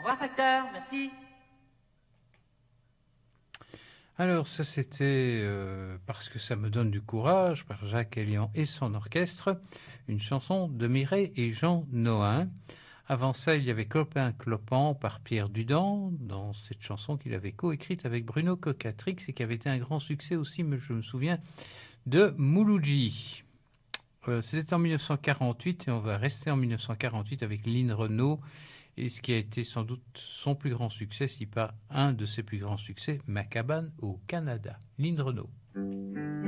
revoir, facteur, merci. Alors ça c'était Parce que ça me donne du courage par Jacques Elian et son orchestre, une chanson de Mireille et Jean Nohain. Avant ça, il y avait Clopin Clopin par Pierre Dudon, dans cette chanson qu'il avait coécrite avec Bruno Cocatrix et qui avait été un grand succès aussi, mais je me souviens, de Mouloudji. C'était en 1948 et on va rester en 1948 avec Lynn Renaud et ce qui a été sans doute son plus grand succès, si pas un de ses plus grands succès, Ma cabane au Canada. Lynn Renaud.